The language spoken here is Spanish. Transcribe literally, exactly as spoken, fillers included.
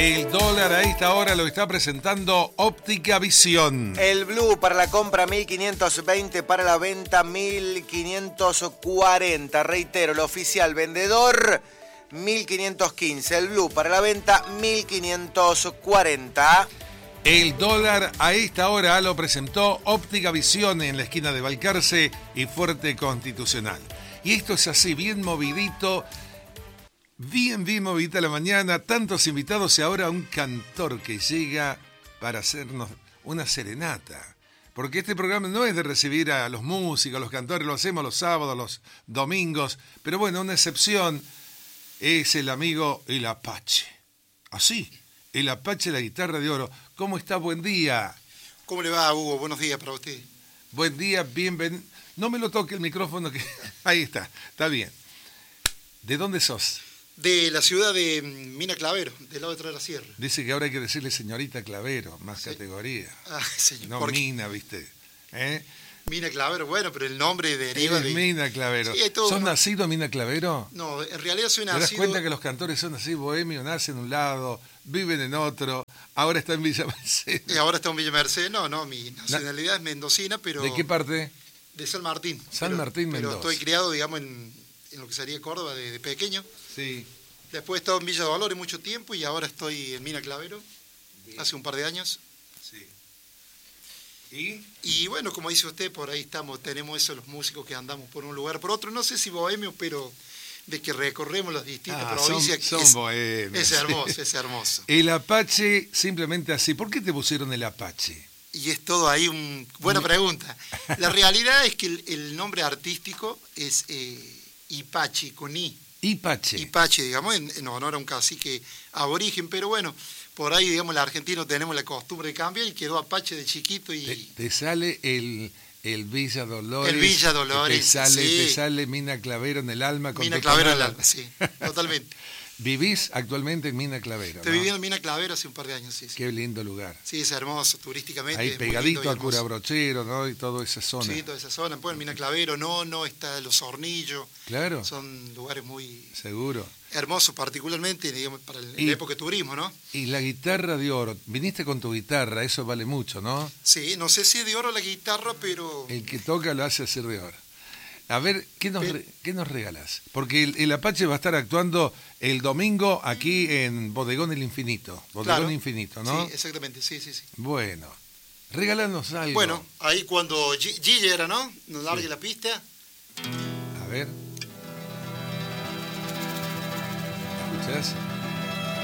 El dólar a esta hora lo está presentando Óptica Visión. El blue para la compra mil quinientos veinte, para la venta mil quinientos cuarenta. Reitero, el oficial vendedor mil quinientos quince. El blue para la venta mil quinientos cuarenta. El dólar a esta hora lo presentó Óptica Visión en la esquina de Balcarce y Fuerte Constitucional. Y esto es así, bien movidito. Bien, bien movidita la mañana, tantos invitados y ahora un cantor que llega para hacernos una serenata. Porque este programa no es de recibir a los músicos, a los cantores, lo hacemos los sábados, los domingos. Pero bueno, una excepción es el amigo El Apache. Así, El Apache, la guitarra de oro. ¿Cómo está? Buen día. ¿Cómo le va, Hugo? Buenos días para usted. Buen día, bienvenido. No me lo toque el micrófono, que ahí está, está bien. ¿De dónde sos? De la ciudad de Mina Clavero, del lado detrás de la sierra. Dice que ahora hay que decirle señorita Clavero, más Sí. categoría. Ah, señor. No ¿Por qué? Mina, ¿viste? ¿Eh? Mina Clavero, bueno, pero el nombre deriva Es de... Mina Clavero. Sí, hay todo ¿Sos un- nacido Mina Clavero? No, en realidad soy ¿Te das nacido... cuenta que los cantores son así, bohemios, nacen en un lado, viven en otro, ahora está en Villa Mercedes? Y ahora está en Villa Mercedes. No, no, mi nacionalidad es mendocina, pero... ¿De qué parte? De San Martín. San Pero- Martín, Pero Mendoza. estoy criado, digamos, en, en lo que sería Córdoba de, de pequeño. Sí. Después he estado en Villa Dolores mucho tiempo y ahora estoy en Mina Clavero, Bien. hace un par de años. Sí. ¿Y? Y bueno, como dice usted, por ahí estamos, tenemos eso, los músicos que andamos por un lugar por otro, no sé si bohemio, pero de que recorremos las distintas Ah, provincias. son, son es, bohemios. es hermoso, es hermoso. El Apache, simplemente así. ¿Por qué te pusieron el Apache? Y es todo ahí un... Buena pregunta. La realidad es que el, el nombre artístico es eh, Ipachi, con I. Ipache. Ipache, digamos, en, en honor a un cacique aborigen, pero bueno, por ahí, digamos, los argentinos tenemos la costumbre de cambiar y quedó Apache de chiquito y... Te, te sale el, el Villa Dolores. El Villa Dolores, Te sale, sí. te sale Mina Clavero en el alma. Con Mina tu Clavero en el tonada. alma, sí, totalmente. Vivís actualmente en Mina Clavero, Estoy ¿no? viviendo en Mina Clavero hace un par de años, sí. Sí, Qué lindo lugar. sí es hermoso, turísticamente. Ahí es muy pegadito lindo y a hermoso. Curabrochero, ¿no? Y toda esa zona. Sí, toda esa zona. Pues en Mina Clavero, no, no, está Los Hornillos. Claro, Son lugares muy seguro. hermosos, particularmente, digamos, para el- Y- la época de turismo, ¿no? Y la guitarra de oro. Viniste con tu guitarra, eso vale mucho, ¿no? Sí, no sé si es de oro la guitarra, pero... El que toca lo hace hacer de oro. A ver, ¿qué nos, Pero- re- ¿qué nos regalas? Porque el, el Apache va a estar actuando el domingo aquí en Bodegón El Infinito. Bodegón Claro. Infinito, ¿no? Sí, exactamente, sí, sí, sí. Bueno, regálanos algo. Bueno, ahí cuando G- Gigi era, ¿no? Nos largue la pista. A ver. ¿Escuchás?